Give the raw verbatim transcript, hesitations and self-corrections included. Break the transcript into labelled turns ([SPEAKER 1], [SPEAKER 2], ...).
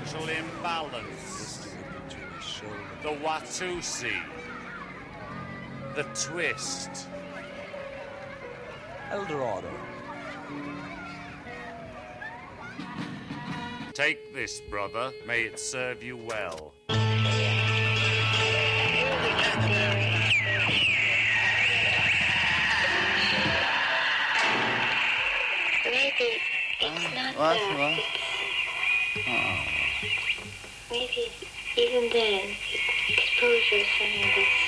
[SPEAKER 1] social imbalance, the Watusi, the twist.
[SPEAKER 2] Eldorado.
[SPEAKER 1] Take this, brother. May it serve you well.
[SPEAKER 3] Maybe it's not
[SPEAKER 2] What?
[SPEAKER 3] that.
[SPEAKER 2] What? Oh.
[SPEAKER 3] Maybe even then, exposure is something that's